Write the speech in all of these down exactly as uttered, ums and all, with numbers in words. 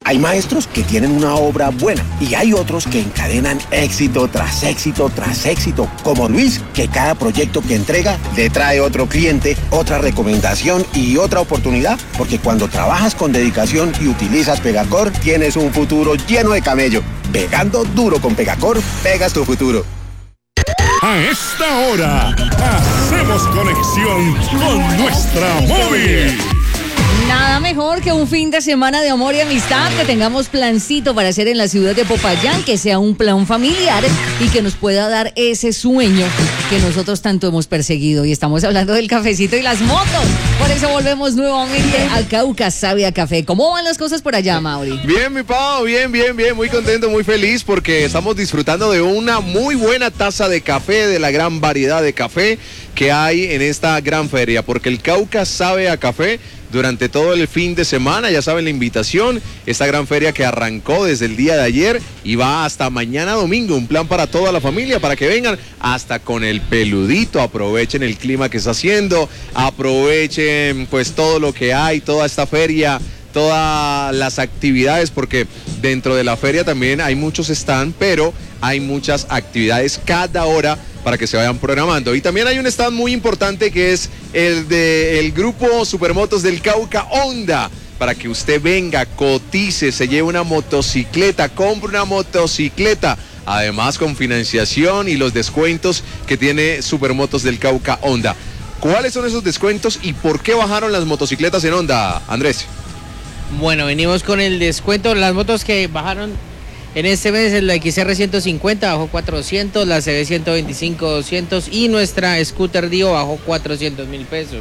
Hay maestros que tienen una obra buena y hay otros que encadenan éxito tras éxito tras éxito, como Luis, que cada proyecto que entrega le trae otro cliente, otra recomendación y otra oportunidad, porque cuando trabajas con dedicación y utilizas Pegacor, tienes un futuro lleno de camello. Pegando duro con Pegacor, pegas tu futuro. A esta hora, hacemos conexión con nuestra móvil. Nada mejor que un fin de semana de amor y amistad, que tengamos plancito para hacer en la ciudad de Popayán, que sea un plan familiar y que nos pueda dar ese sueño que nosotros tanto hemos perseguido. Y estamos hablando del cafecito y las motos. Por eso volvemos nuevamente a Cauca Sabe a Café. ¿Cómo van las cosas por allá, Mauri? Bien, mi Pau, bien, bien, bien. Muy contento, muy feliz porque estamos disfrutando de una muy buena taza de café, de la gran variedad de café que hay en esta gran feria. Porque el Cauca Sabe a Café durante todo el fin de semana, ya saben la invitación, esta gran feria que arrancó desde el día de ayer y va hasta mañana domingo, un plan para toda la familia, para que vengan hasta con el peludito, aprovechen el clima que está haciendo, aprovechen pues todo lo que hay, toda esta feria, todas las actividades, porque dentro de la feria también hay muchos stand, pero hay muchas actividades cada hora para que se vayan programando. Y también hay un stand muy importante que es el del grupo Supermotos del Cauca Honda, para que usted venga, cotice, se lleve una motocicleta, compre una motocicleta, además con financiación y los descuentos que tiene Supermotos del Cauca Honda. ¿Cuáles son esos descuentos y por qué bajaron las motocicletas en Honda, Andrés? Bueno, venimos con el descuento, las motos que bajaron en este mes es la X R ciento cincuenta bajó cuatrocientos, la C B ciento veinticinco doscientos y nuestra Scooter Dio bajó cuatrocientos mil pesos.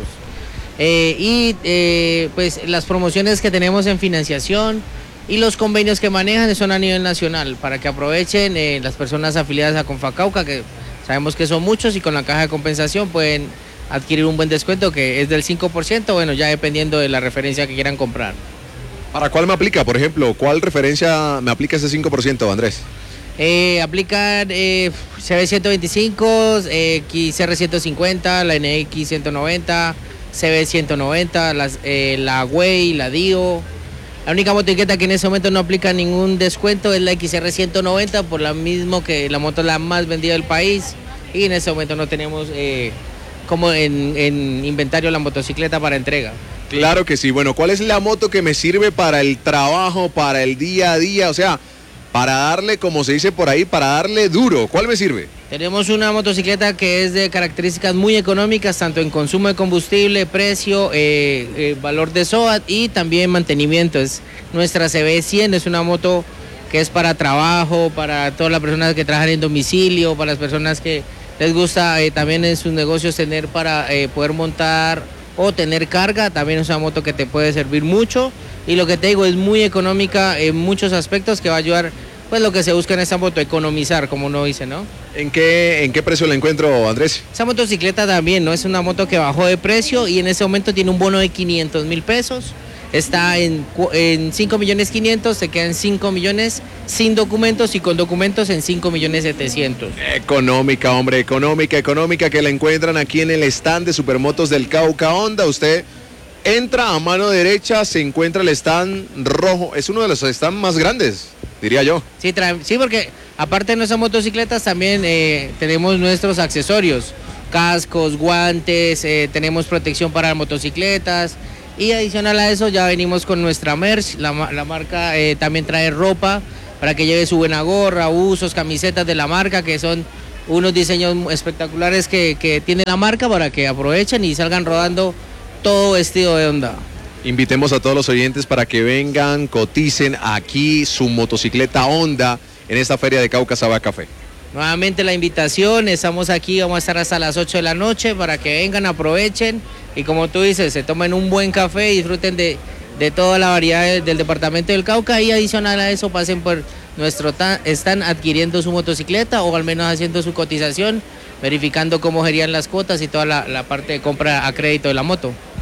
Eh, y eh, pues las promociones que tenemos en financiación y los convenios que manejan son a nivel nacional, para que aprovechen eh, las personas afiliadas a Confacauca, que sabemos que son muchos, y con la caja de compensación pueden adquirir un buen descuento que es del cinco por ciento, bueno, ya dependiendo de la referencia que quieran comprar. ¿Para cuál me aplica? Por ejemplo, ¿cuál referencia me aplica ese cinco por ciento, Andrés? Eh, aplican eh, C B ciento veinticinco, eh, X R ciento cincuenta, la N X ciento noventa, C B ciento noventa, las, eh, la Way, la Dio. La única motocicleta que en ese momento no aplica ningún descuento es la X R ciento noventa, por lo mismo que la moto es la más vendida del país y en ese momento no tenemos eh, como en, en inventario la motocicleta para entrega. Claro que sí. Bueno, ¿cuál es la moto que me sirve para el trabajo, para el día a día? O sea, para darle, como se dice por ahí, para darle duro. ¿Cuál me sirve? Tenemos una motocicleta que es de características muy económicas, tanto en consumo de combustible, precio, eh, eh, valor de S O A T y también mantenimiento. Es nuestra C B cien, es una moto que es para trabajo, para todas las personas que trabajan en domicilio, para las personas que les gusta eh, también en sus negocios tener para eh, poder montar o tener carga. También es una moto que te puede servir mucho y lo que te digo es muy económica en muchos aspectos, que va a ayudar pues lo que se busca en esta moto, economizar, como uno dice, ¿no? ¿En qué, en qué precio la encuentro, Andrés? Esa motocicleta también, ¿no? Es una moto que bajó de precio y en este momento tiene un bono de quinientos mil pesos. Está en, en cinco millones quinientos, se queda en cinco millones sin documentos y con documentos en cinco millones setecientos. Económica, hombre, económica, económica, que la encuentran aquí en el stand de Supermotos del Cauca Honda. Usted entra a mano derecha, se encuentra el stand rojo. Es uno de los stands más grandes, diría yo. Sí, trae, sí, porque aparte de nuestras motocicletas también eh, tenemos nuestros accesorios, cascos, guantes, eh, tenemos protección para motocicletas. Y adicional a eso ya venimos con nuestra merch, la, la marca eh, también trae ropa para que lleve su buena gorra, usos, camisetas de la marca, que son unos diseños espectaculares que, que tiene la marca, para que aprovechen y salgan rodando todo vestido de Honda. Invitemos a todos los oyentes para que vengan, coticen aquí su motocicleta Honda en esta feria de Cauca Sabe a Café. Nuevamente la invitación, estamos aquí, vamos a estar hasta las ocho de la noche para que vengan, aprovechen y como tú dices, se tomen un buen café y disfruten de, de toda la variedad de, del departamento del Cauca, y adicional a eso pasen por nuestro stand adquiriendo su motocicleta o al menos haciendo su cotización, verificando cómo serían las cuotas y toda la, la parte de compra a crédito de la moto.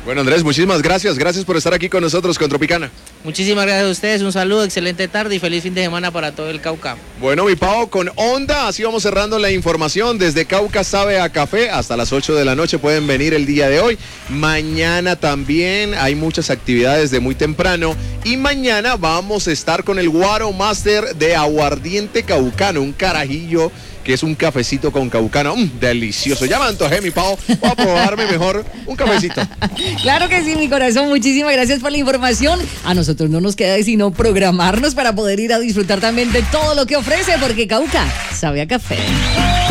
Bueno, Andrés, muchísimas gracias. Gracias por estar aquí con nosotros, con Tropicana. Muchísimas gracias a ustedes, un saludo, excelente tarde y feliz fin de semana para todo el Cauca. Bueno, mi Pao, con Onda, así vamos cerrando la información. Desde Cauca sabe a café hasta las ocho de la noche pueden venir el día de hoy. Mañana también hay muchas actividades de muy temprano. Y mañana vamos a estar con el Guaro Master de Aguardiente Caucano, un carajillo que es un cafecito con caucano. Mm, delicioso. Ya me antojé, mi Pao. Voy a probarme mejor un cafecito. Claro que sí, mi corazón. Muchísimas gracias por la información. A nosotros no nos queda sino programarnos para poder ir a disfrutar también de todo lo que ofrece, porque Cauca sabe a café.